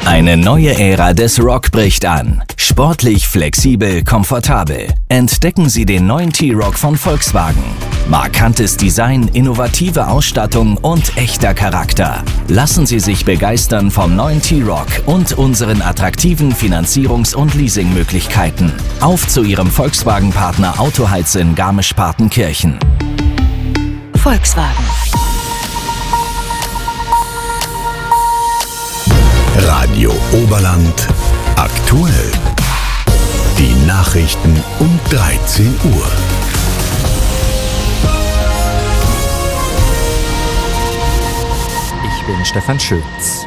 Eine neue Ära des Rock bricht an. Sportlich, flexibel, komfortabel. Entdecken Sie den neuen T-Roc von Volkswagen. Markantes Design, innovative Ausstattung und echter Charakter. Lassen Sie sich begeistern vom neuen T-Roc und unseren attraktiven Finanzierungs- und Leasingmöglichkeiten. Auf zu Ihrem Volkswagen-Partner Autoheiz in Garmisch-Partenkirchen. Volkswagen. Radio Oberland aktuell. Die Nachrichten um 13 Uhr. Ich bin Stefan Schütz.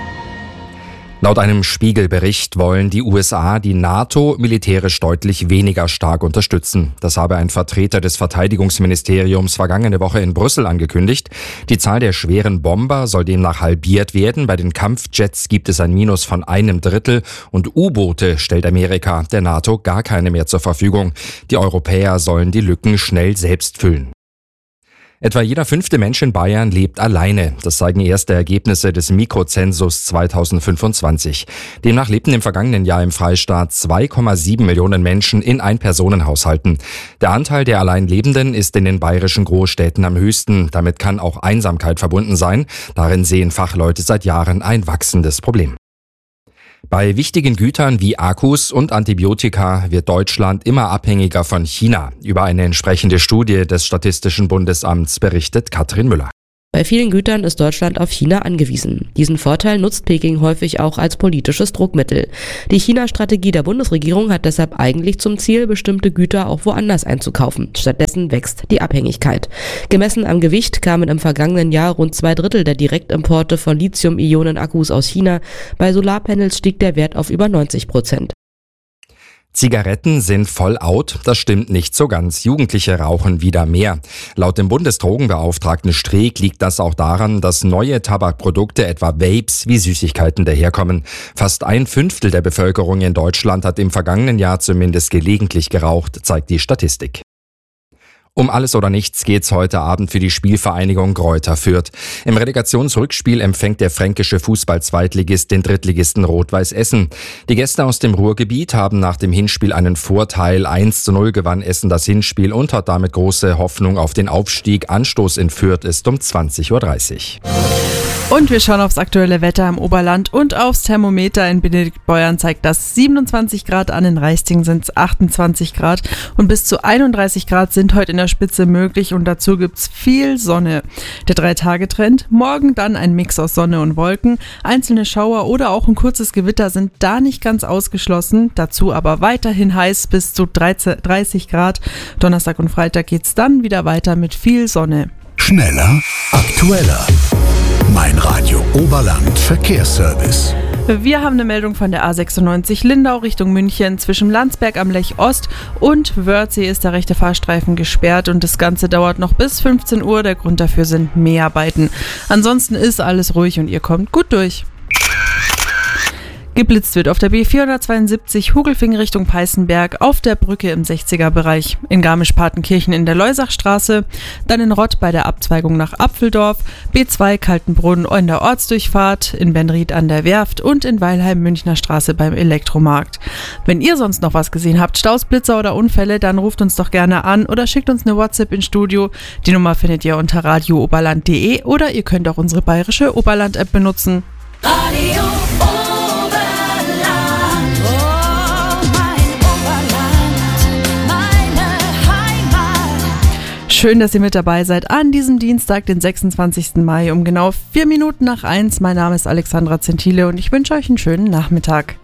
Laut einem Spiegel-Bericht wollen die USA die NATO militärisch deutlich weniger stark unterstützen. Das habe ein Vertreter des Verteidigungsministeriums vergangene Woche in Brüssel angekündigt. Die Zahl der schweren Bomber soll demnach halbiert werden. Bei den Kampfjets gibt es ein Minus von 1/3 und U-Boote stellt Amerika der NATO gar keine mehr zur Verfügung. Die Europäer sollen die Lücken schnell selbst füllen. Etwa jeder 5. Mensch in Bayern lebt alleine. Das zeigen erste Ergebnisse des Mikrozensus 2025. Demnach lebten im vergangenen Jahr im Freistaat 2,7 Millionen Menschen in Ein-Personen-Haushalten. Der Anteil der Alleinlebenden ist in den bayerischen Großstädten am höchsten. Damit kann auch Einsamkeit verbunden sein. Darin sehen Fachleute seit Jahren ein wachsendes Problem. Bei wichtigen Gütern wie Akkus und Antibiotika wird Deutschland immer abhängiger von China. Über eine entsprechende Studie des Statistischen Bundesamts berichtet Katrin Müller. Bei vielen Gütern ist Deutschland auf China angewiesen. Diesen Vorteil nutzt Peking häufig auch als politisches Druckmittel. Die China-Strategie der Bundesregierung hat deshalb eigentlich zum Ziel, bestimmte Güter auch woanders einzukaufen. Stattdessen wächst die Abhängigkeit. Gemessen am Gewicht kamen im vergangenen Jahr rund 2/3 der Direktimporte von Lithium-Ionen-Akkus aus China. Bei Solarpanels stieg der Wert auf über 90%. Zigaretten sind voll out, das stimmt nicht so ganz. Jugendliche rauchen wieder mehr. Laut dem Bundesdrogenbeauftragten Streeck liegt das auch daran, dass neue Tabakprodukte, etwa Vapes, wie Süßigkeiten daherkommen. Fast 1/5 der Bevölkerung in Deutschland hat im vergangenen Jahr zumindest gelegentlich geraucht, zeigt die Statistik. Um alles oder nichts geht's heute Abend für die Spielvereinigung Greuther Fürth. Im Relegationsrückspiel empfängt der fränkische Fußball-Zweitligist den Drittligisten Rot-Weiß Essen. Die Gäste aus dem Ruhrgebiet haben nach dem Hinspiel einen Vorteil. 1:0 gewann Essen das Hinspiel und hat damit große Hoffnung auf den Aufstieg. Anstoß in Fürth ist um 20:30 Uhr. Und wir schauen aufs aktuelle Wetter im Oberland und aufs Thermometer. In Benediktbeuern zeigt das 27 Grad an, in Raisting sind es 28 Grad und bis zu 31 Grad sind heute in der Spitze möglich und dazu gibt's viel Sonne. Der 3-Tage-Trend, morgen dann ein Mix aus Sonne und Wolken, einzelne Schauer oder auch ein kurzes Gewitter sind da nicht ganz ausgeschlossen, dazu aber weiterhin heiß bis zu 30 Grad. Donnerstag und Freitag geht's dann wieder weiter mit viel Sonne. Schneller, aktueller. Mein Radio Oberland Verkehrsservice. Wir haben eine Meldung von der A96 Lindau Richtung München. Zwischen Landsberg am Lech Ost und Wörthsee ist der rechte Fahrstreifen gesperrt und das Ganze dauert noch bis 15 Uhr. Der Grund dafür sind Mäharbeiten. Ansonsten ist alles ruhig und ihr kommt gut durch. Geblitzt wird auf der B472 Hugelfing Richtung Peißenberg, auf der Brücke im 60er-Bereich, in Garmisch-Partenkirchen in der Leusachstraße, dann in Rott bei der Abzweigung nach Apfeldorf, B2 Kaltenbrunn in der Ortsdurchfahrt, in Benried an der Werft und in Weilheim Münchner Straße beim Elektromarkt. Wenn ihr sonst noch was gesehen habt, Staus, Blitzer oder Unfälle, dann ruft uns doch gerne an oder schickt uns eine WhatsApp ins Studio. Die Nummer findet ihr unter radiooberland.de oder ihr könnt auch unsere bayerische Oberland-App benutzen. Radio Schön, dass ihr mit dabei seid an diesem Dienstag, den 26. Mai, um genau 4 Minuten nach 1. Mein Name ist Alexandra Zentile und ich wünsche euch einen schönen Nachmittag.